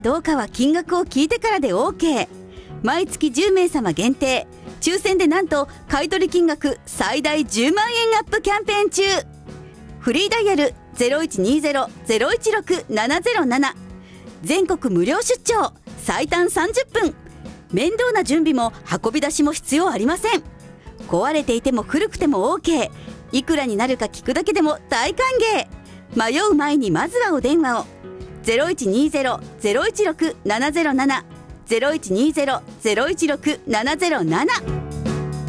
どうかは金額を聞いてからで OK。 毎月10名様限定、抽選でなんと買取金額最大10万円アップキャンペーン中。フリーダイヤル 0120-016-707、 全国無料出張、最短30分。面倒な準備も運び出しも必要ありません。壊れていても古くても OK。 いくらになるか聞くだけでも大歓迎。迷う前にまずはお電話を。 0120-016-707、 0120-016-707。